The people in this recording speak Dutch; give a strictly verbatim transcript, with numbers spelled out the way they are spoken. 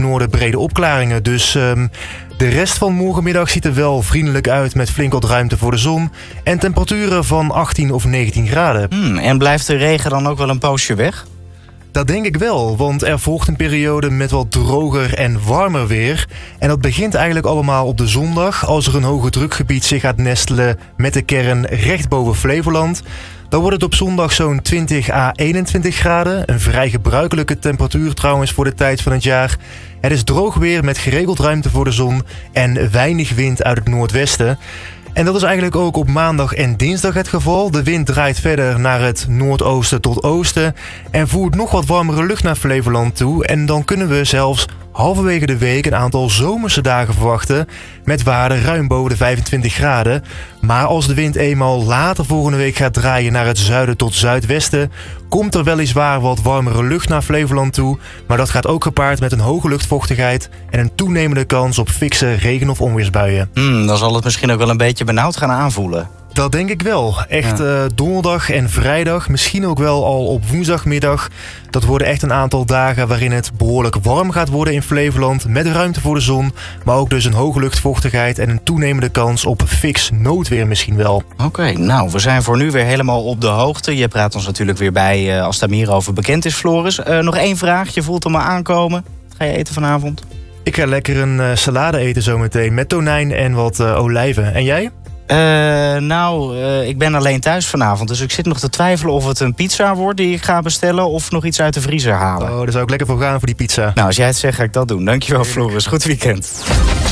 noorden brede opklaringen. Dus um, de rest van morgenmiddag ziet er wel vriendelijk uit met flink wat ruimte voor de zon. En temperaturen van achttien of negentien graden. Hmm, en blijft de regen dan ook wel een poosje weg? Dat denk ik wel, want er volgt een periode met wat droger en warmer weer. En dat begint eigenlijk allemaal op de zondag, als er een hoge drukgebied zich gaat nestelen met de kern recht boven Flevoland. Dan wordt het op zondag zo'n twintig à eenentwintig graden. Een vrij gebruikelijke temperatuur trouwens voor de tijd van het jaar. Het is droog weer met geregeld ruimte voor de zon en weinig wind uit het noordwesten. En dat is eigenlijk ook op maandag en dinsdag het geval. De wind draait verder naar het noordoosten tot oosten en voert nog wat warmere lucht naar Flevoland toe. En dan kunnen we zelfs halverwege de week een aantal zomerse dagen verwachten met waarden ruim boven de vijfentwintig graden. Maar als de wind eenmaal later volgende week gaat draaien naar het zuiden tot zuidwesten, komt er weliswaar wat warmere lucht naar Flevoland toe. Maar dat gaat ook gepaard met een hoge luchtvochtigheid en een toenemende kans op fikse regen- of onweersbuien. Hmm, dan zal het misschien ook wel een beetje benauwd gaan aanvoelen. Dat denk ik wel. Echt ja. uh, donderdag en vrijdag, misschien ook wel al op woensdagmiddag. Dat worden echt een aantal dagen waarin het behoorlijk warm gaat worden in Flevoland. Met ruimte voor de zon, maar ook dus een hoge luchtvochtigheid en een toenemende kans op fix noodweer misschien wel. Oké, okay, nou, we zijn voor nu weer helemaal op de hoogte. Je praat ons natuurlijk weer bij uh, als daar meer over bekend is, Floris. Uh, nog één vraag, je voelt hem maar aankomen. Wat ga je eten vanavond? Ik ga lekker een uh, salade eten zometeen met tonijn en wat uh, olijven. En jij? Uh, nou, uh, ik ben alleen thuis vanavond. Dus ik zit nog te twijfelen of het een pizza wordt die ik ga bestellen of nog iets uit de vriezer halen. Oh, daar zou ik lekker voor gaan voor die pizza. Nou, als jij het zegt, ga ik dat doen. Dankjewel, Floris. Goed weekend.